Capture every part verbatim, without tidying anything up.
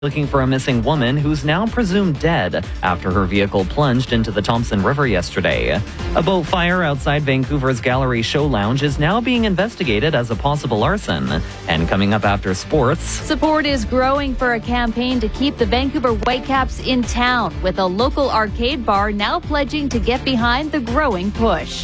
Looking for a missing woman who's now presumed dead after her vehicle plunged into the Thompson River yesterday. A boat fire outside Vancouver's Gallery Show Lounge is now being investigated as a possible arson. And coming up after sports, support is growing for a campaign to keep the Vancouver Whitecaps in town, with a local arcade bar now pledging to get behind the growing push.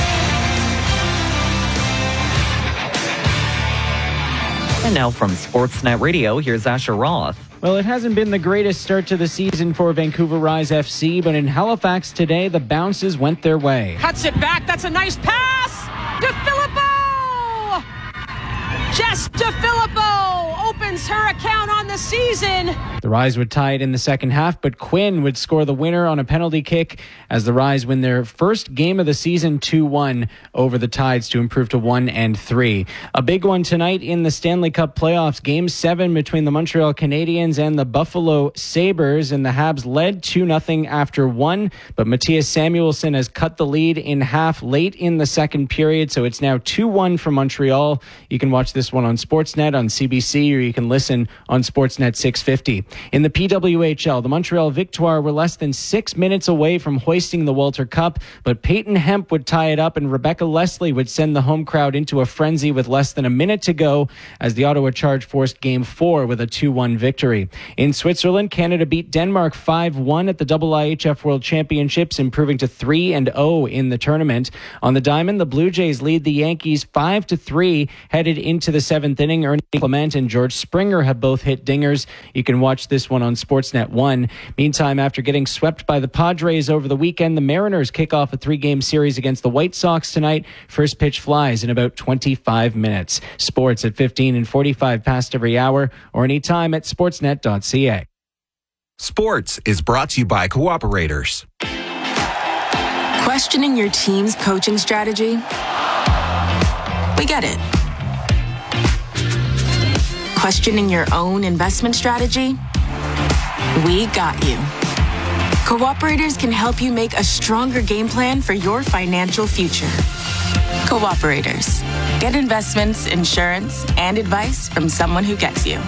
And now from Sportsnet Radio, here's Asher Roth. Well, it hasn't been the greatest start to the season for Vancouver Rise F C, but in Halifax today, the bounces went their way. Cuts it back. That's a nice pass to Filippo. Jess DeFilippo opens her account on the season. The Rise would tie it in the second half, but Quinn would score the winner on a penalty kick as the Rise win their first game of the season two one over the Tides to improve to one and three. A big one tonight in the Stanley Cup playoffs. Game seven between the Montreal Canadiens and the Buffalo Sabres, and the Habs led two nothing after one, but Matthias Samuelsson has cut the lead in half late in the second period, so it's now two one for Montreal. You can watch this one on Sportsnet on C B C, or you can listen on Sportsnet six fifty. In the P W H L, the Montreal Victoire were less than six minutes away from hoisting the Walter Cup, but Peyton Hemp would tie it up and Rebecca Leslie would send the home crowd into a frenzy with less than a minute to go as the Ottawa Charge forced Game four with a two one victory. In Switzerland, Canada beat Denmark five one at the I I H F World Championships, improving to three and oh in the tournament. On the diamond, the Blue Jays lead the Yankees five to three headed into the seventh inning. Ernie Clement and George Springer have both hit dingers. You can watch this one on Sportsnet one. Meantime, after getting swept by the Padres over the weekend, the Mariners kick off a three-game series against the White Sox tonight. First pitch flies in about twenty-five minutes. Sports at fifteen and forty-five past every hour, or anytime at sportsnet dot c a. Sports is brought to you by Cooperators. Questioning your team's coaching strategy? We get it. Questioning your own investment strategy? We got you. Cooperators can help you make a stronger game plan for your financial future. Cooperators. Get investments, insurance, and advice from someone who gets you.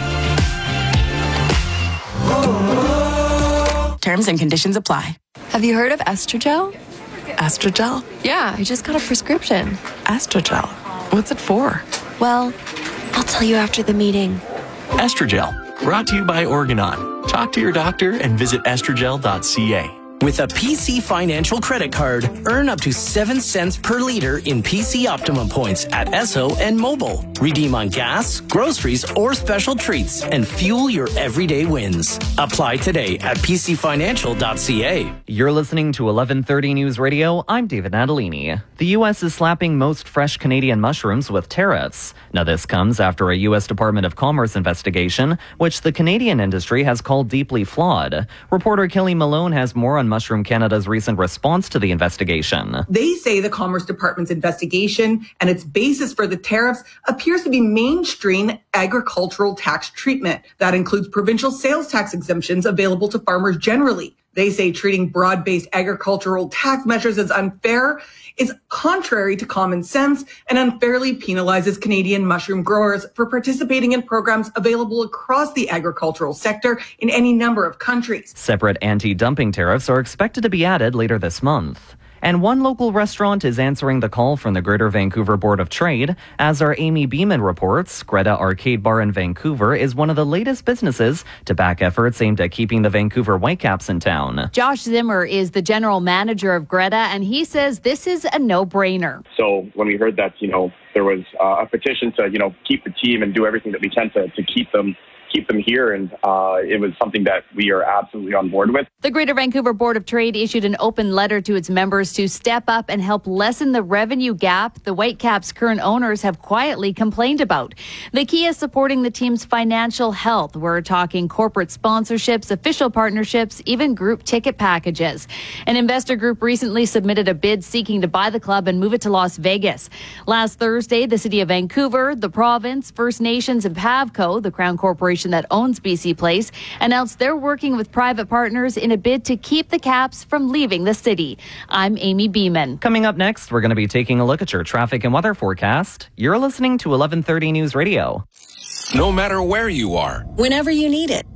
Terms and conditions apply. Have you heard of Estrogel? Estrogel? Yeah, I just got a prescription. Estrogel? What's it for? Well, I'll tell you after the meeting. Estrogel, brought to you by Organon. Talk to your doctor and visit estrogel dot c a. With a P C Financial credit card, earn up to seven cents per liter in P C Optimum points at Esso and Mobile. Redeem on gas, groceries, or special treats and fuel your everyday wins. Apply today at p c financial dot c a. You're listening to eleven thirty News Radio. I'm David Natalini. The U S is slapping most fresh Canadian mushrooms with tariffs. Now, this comes after a U S Department of Commerce investigation, which the Canadian industry has called deeply flawed. Reporter Kelly Malone has more on Mushroom Canada's recent response to the investigation. They say the Commerce Department's investigation and its basis for the tariffs appears to be mainstream agricultural tax treatment. That includes provincial sales tax exemptions available to farmers generally. They say treating broad-based agricultural tax measures as unfair is contrary to common sense and unfairly penalizes Canadian mushroom growers for participating in programs available across the agricultural sector in any number of countries. Separate anti-dumping tariffs are expected to be added later this month. And one local restaurant is answering the call from the Greater Vancouver Board of Trade. As our Amy Beeman reports, Greta Arcade Bar in Vancouver is one of the latest businesses to back efforts aimed at keeping the Vancouver Whitecaps in town. Josh Zimmer is the general manager of Greta, and he says this is a no-brainer. So when we heard that, you know, there was uh, a petition to, you know, keep the team and do everything that we can to, to keep them keep them here, and uh, it was something that we are absolutely on board with. The Greater Vancouver Board of Trade issued an open letter to its members to step up and help lessen the revenue gap the Whitecaps' current owners have quietly complained about. The key is supporting the team's financial health. We're talking corporate sponsorships, official partnerships, even group ticket packages. An investor group recently submitted a bid seeking to buy the club and move it to Las Vegas. Last Thursday, the City of Vancouver, the province, First Nations, and Pavco, the Crown Corporation that owns B C Place, announced they're working with private partners in a bid to keep the Caps from leaving the city. I'm Amy Beeman. Coming up next, we're going to be taking a look at your traffic and weather forecast. You're listening to eleven thirty News Radio. no matter where you are. Whenever you need it.